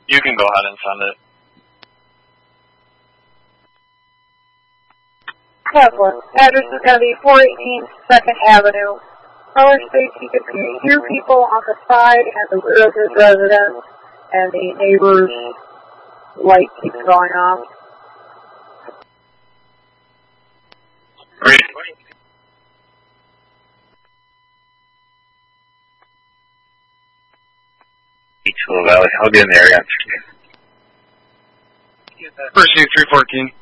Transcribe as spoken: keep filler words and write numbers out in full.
You can go ahead and send it. Tesla. Address is going to be four eighteen second Avenue. Color space, you can hear people on the side and the rear of his residence, and the neighbor's light keeps going off. Great. Beachville Valley. I'll get in the area. Pursuit three fourteen.